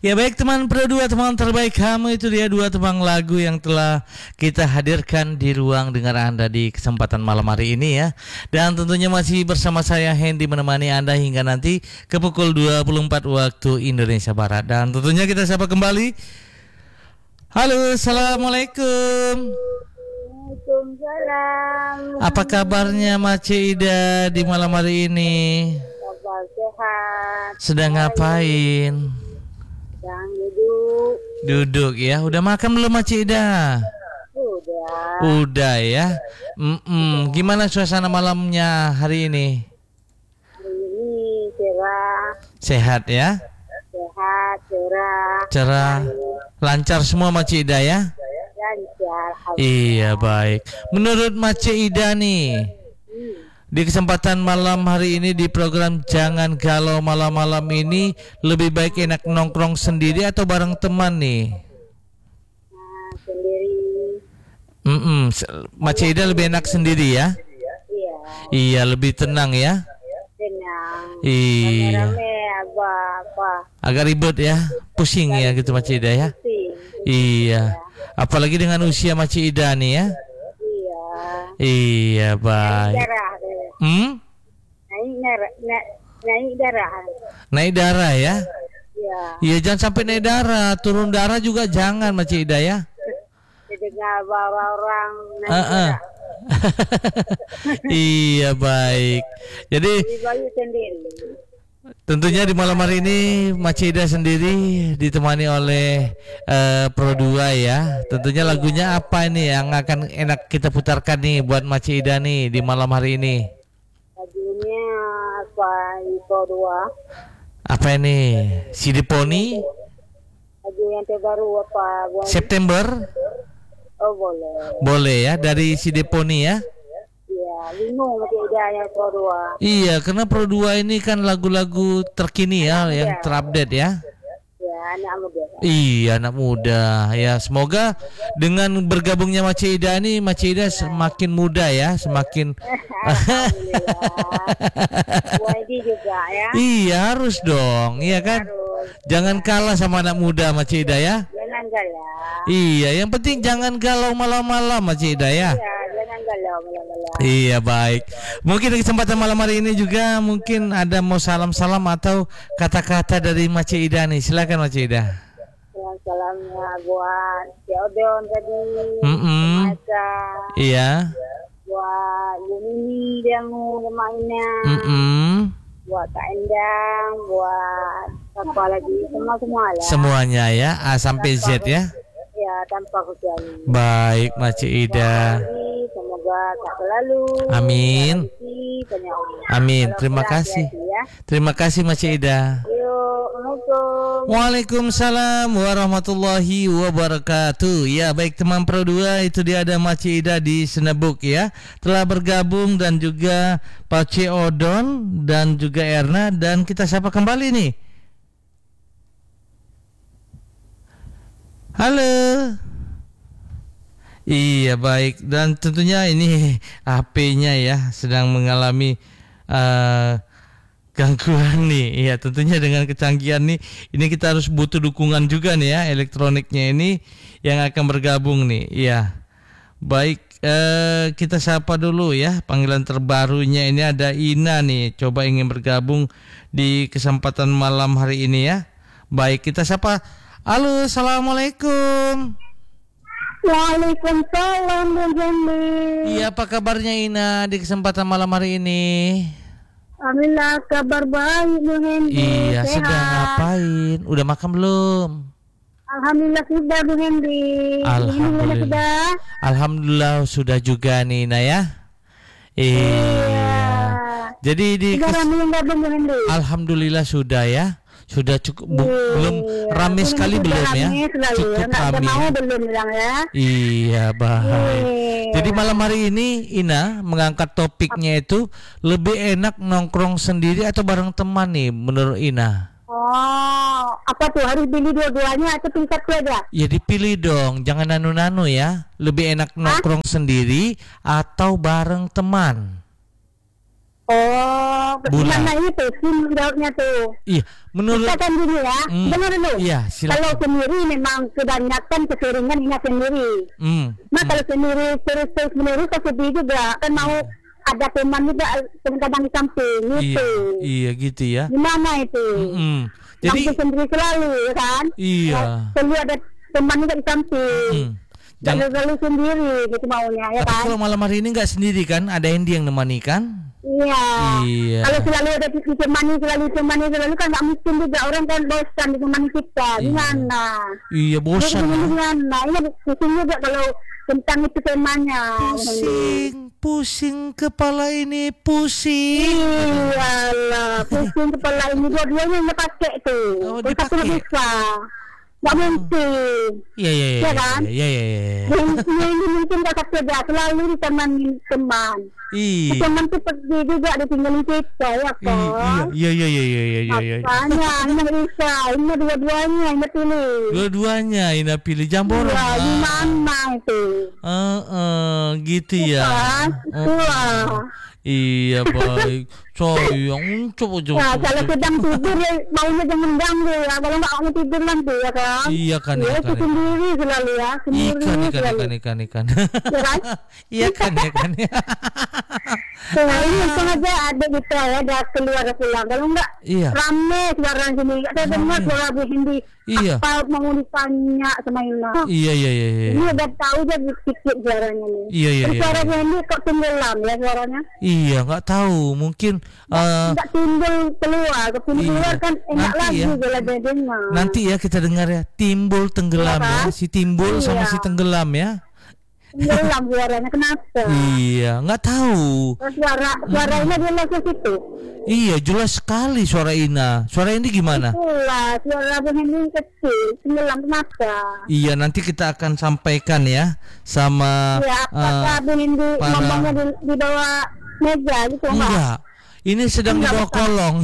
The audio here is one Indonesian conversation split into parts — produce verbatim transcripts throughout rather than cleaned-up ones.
Ya baik teman Pro dua, teman terbaik kamu, itu dia dua tebang lagu yang telah kita hadirkan di ruang dengar Anda di kesempatan malam hari ini ya. Dan tentunya masih bersama saya Hendy menemani Anda hingga nanti ke pukul dua puluh empat waktu Indonesia Barat. Dan tentunya kita sapa kembali. Halo, Assalamualaikum. Waalaikumsalam. Apa kabarnya Mace Ida di malam hari ini? Kabar sehat. Sedang ngapain? Sedang duduk. Duduk ya. Udah makan belum Mace Ida? Udah. Udah ya. Mm-mm. Gimana suasana malamnya hari ini? Hari ini cerah. Sehat ya? Sehat, cerah. Cerah. Lancar semua Mace Ida ya? Lancar. Iya baik. Menurut Mace Ida nih, di kesempatan malam hari ini di program Jangan Galau malam-malam ini, lebih baik enak nongkrong sendiri atau bareng teman nih? Nah, sendiri. Mm-mm. Mace Ida lebih enak sendiri ya? Iya. Iya, lebih tenang ya? Tenang. Iya. Rame-rame apa-apa. Agak ribet ya? Pusing ya gitu Mace Ida ya? Pusing. Iya. Apalagi dengan usia Mace Ida nih ya? Iya. Iya Naik baik. darah. Hmm? Naik darah. Naik, naik darah. Naik darah ya? Iya. Iya, jangan sampai naik darah. Turun darah juga jangan Mace Ida ya? Dengar bawa orang naik Uh-uh. darah. Iya baik. Jadi Di bayu sendiri. tentunya di malam hari ini Mace Ida sendiri ditemani oleh uh, Pro dua ya. Tentunya lagunya apa ini yang akan enak kita putarkan nih buat Mace Ida nih di malam hari ini? Lagunya apa? Ipo dua. Apa ini? Sidiponi? Lagu yang terbaru apa? Buat... September? Oh boleh. Boleh ya, dari Sidiponi ya. Iya, bingung masih ada yang Ipo dua. Iya, karena Pro dua ini kan lagu-lagu terkini ya, yang terupdate ya. Ya, anak muda. Iya, anak muda. Ya, semoga dengan bergabungnya Mace Ida ini, Mace Ida semakin muda ya, semakin. Alhamdulillah. Y D juga ya. Iya, harus dong, iya kan? Harus. Jangan kalah sama anak muda Mace Ida ya. Jangan galau. Iya, yang penting jangan galau malam-malam Mace Ida ya. Ya, jangan galau malam-malam. Iya baik. Mungkin di kesempatan malam hari ini juga mungkin ada mau salam-salam atau kata-kata dari Mace Ida nih. Silakan Mace Ida. Yang salamnya buat si Odon tadi. Mm-mm. Masa. Iya. Buat Yumini yang mainnya. Mm-mm. Buat Kak Endang, buat apa lagi, semua semua lah. Semuanya ya, A sampai Z ya. Ya, tanpa kecuali. Baik Mace Ida. Semoga tak selalu. Amin. Amin. Terima kasih. Ya. Terima kasih Mace Ida. Yuk, Assalamualaikum. Waalaikumsalam warahmatullahi wabarakatuh. Ya baik teman Pro dua, itu dia ada Mace Ida di Senebuk ya. Telah bergabung dan juga Pace Odon dan juga Erna, dan kita sapa kembali nih. Halo. Iya baik, dan tentunya ini H P-nya ya sedang mengalami uh, gangguan nih. Iya, tentunya dengan kecanggihan nih, ini kita harus butuh dukungan juga nih ya, elektroniknya ini yang akan bergabung nih. Iya. Baik, eh, kita sapa dulu ya. Panggilan terbarunya ini ada Ina nih, coba ingin bergabung di kesempatan malam hari ini ya. Baik, kita sapa. Halo, Assalamualaikum. Waalaikumsalam, Bung Hendy. Iya, apa kabarnya Ina di kesempatan malam hari ini? Alhamdulillah, kabar baik, Bung Hendy. Iya, Sehat. sedang ngapain? Udah makan belum? Alhamdulillah sudah, Bung Hendy. Alhamdulillah. Sudah. Alhamdulillah sudah juga nih Ina ya. Iya. Iya. Jadi di Sudah kes- ramai enggak, Bung Hendy? Alhamdulillah sudah ya. Sudah cukup bu- belum ramai sekali Sudah belum ya? ramai selalu, Cukup ya. Nggak ada ramai. mau Ya? belum bilang ya. Iya, baik. Iya. Jadi malam hari ini Ina mengangkat topiknya itu lebih enak nongkrong sendiri atau bareng teman nih menurut Ina? Oh, apa tuh, harus pilih dua-duanya atau pilih satu aja? Ya dipilih dong, jangan nanu-nanu ya. Lebih enak nongkrong sendiri atau bareng teman? Oh, Bulan. gimana ini tuh sim jawabnya tuh? Iya, menurut Kita kan gini ya, Hmm. dengar dulu. Iya, silakan. Kalau sendiri memang kebanyakan keseringan ingat sendiri. Hmm. Nah kalau sendiri terus-terus menerus saya sedih juga kan mau ada teman juga kadang-kadang di samping Iya, gitu. iya gitu ya. Gimana itu? Mm-mm. Jadi Jadi sendiri selalu ya kan? Iya. Nah, selalu ada teman juga di samping. Hmm. Jangan Jangan- selalu sendiri gitu maunya ya tapi kan? kalau malam hari ini nggak sendiri kan? Ada Andy yang nemani kan? Iya. Iya. Kalau selalu ada ditemani, selalu ditemani, selalu kan nggak mungkin juga orang kan bosan ditemani kita. Iya. Gimana? Iya, bosan. Jadi Ya? gimana? Ini pusing juga kalau tentang itu temanya. Pusing, pusing kepala ini pusing. Iyalah, pusing kepala ini dua-duanya nggak pakai tuh. Oh, Kalau satu dipakai. nggak bisa. Nggak mungkin. Iya, iya, iya. Iya kan? Iya, iya, iya. Mungkin ini mungkin nggak kerja, selalu ditemani teman. Iya. Teman tuh pergi juga ditinggalin kita ya kan? Iya, iya, iya, iya, iya, iya, iya. Makanya ini nggak bisa, ini dua-duanya yang pilih. Dua-duanya Ina pilih Jambore. Iya, gimana itu? Eh, eh, gitu ya. Kan? Eh, Itulah. Iya, baik. Sayang, coba coba. Nah, coba, kalau coba. sedang tidur ya maunya jangan ganggu ya. Kalau nggak mau tidur nanti ya kan? Iya kan, Ya iya itu kan. sendiri selalu ya, sendiri Ikan, ikan, selalu. ikan, ikan, ikan. Ya kan? Iya kan, iya kan. Nah, ini untung aja ada gitu ya, ada keluar pulang. Kalau enggak Iya. rame suara sini. Saya dengar Rame. suara Bu Hindi. Iya. Apa mau ditanya sama Ina? Iya, iya, iya, iya. Ini udah tahu aja sedikit suaranya nih. Iya, iya, Terus iya, suara iya. Bu Hindi kok tenggelam ya suaranya? Iya, nggak tahu. Mungkin eh, Enggak timbul keluar, kepun Iya. keluar kan enak Nanti lagi ya. kalau dia dengar. nanti ya kita dengar ya. Timbul tenggelam Iya ya. kan? Si timbul sama Iya. si tenggelam ya. Tenggelam suaranya kenapa? Iya, nggak tahu. Terus suara suaranya jelas ke situ. Iya, jelas sekali suara Ina. Suara ini gimana? Itulah suara Bu Hindi kecil, tenggelam kenapa? Iya, nanti kita akan sampaikan ya sama Ya, apakah eh, Bu Hindi para- ngomongnya di, di bawah meja gitu enggak? enggak. Ini sedang di bawah kolong.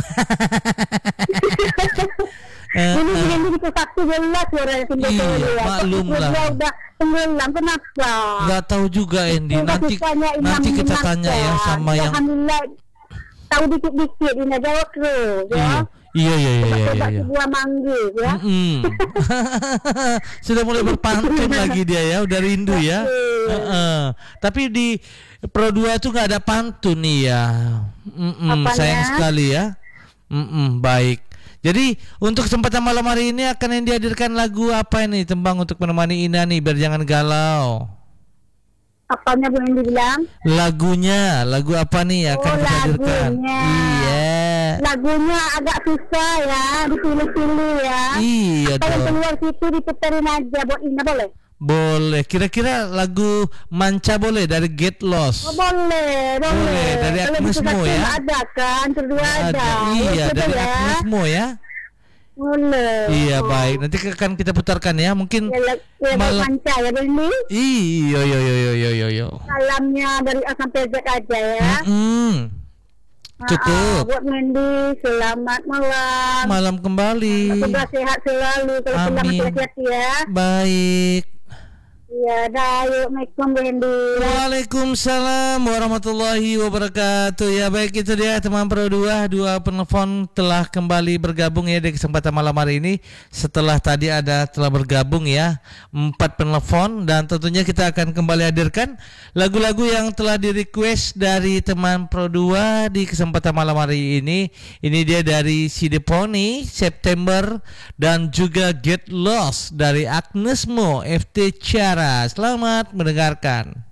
Eh, Ini Bu eh, Hindi di satu jelas suaranya tinggal Iya, keluar. maklum Kok lah. dia udah tenggelam kenapa? nggak tahu juga Andy. Coba Nanti ditanya Ina nanti kita Minasa. tanya ya sama yang Alhamdulillah tahu dikit-dikit Ina jawab terus ya. Iya, iya, iya, iya, iya, Coba iya. sebuah manggil ya. Mm-mm. Sudah mulai berpantun lagi dia ya, udah rindu ya. Betul. Heeh. Tapi di Pro dua itu nggak ada pantun nih ya. Mm-mm, Apanya? sayang sekali ya. Mm-mm, baik. Jadi untuk kesempatan malam hari ini akan yang dihadirkan lagu apa ini, tembang untuk menemani Ina nih biar jangan galau. Apanya Bu Hindi bilang? Lagunya, lagu apa nih akan Oh, kita hadirkan? lagunya. Iya. Lagunya agak susah ya, dipilih-pilih ya. Iya Kalau dong. keluar situ diputerin aja buat Ina boleh? Boleh. Kira-kira lagu Manca boleh dari Get Lost? Oh, boleh, boleh. Boleh, dari Kalau Agnes di Mo satu ya? ada kan, kedua ada. Iya, Betul dari ya? Agnes Mo ya. Boleh. Iya, Oh. baik. Nanti akan kita putarkan ya. Mungkin Ya, ya, malam. manca ya Bu Hindi. Iya, iya, iya, iya, iya, iya. Salamnya dari A sampai Z aja ya. Mm-mm. Cukup. Ah, buat Mendi, selamat malam. Malam kembali. Semoga sehat selalu. Kalau pulang Amin. hati-hati ya. Baik. Ya, dah. Assalamualaikum Bu Hindi. Waalaikumsalam warahmatullahi wabarakatuh. Ya baik, itu dia teman Pro dua. Dua penelpon telah kembali bergabung ya di kesempatan malam hari ini. Setelah tadi ada telah bergabung ya empat penelpon, dan tentunya kita akan kembali hadirkan lagu-lagu yang telah di request dari teman Pro dua di kesempatan malam hari ini. Ini dia dari Si Deponi, September, dan juga Get Lost dari Agnes Mo, F T Cara. Selamat mendengarkan.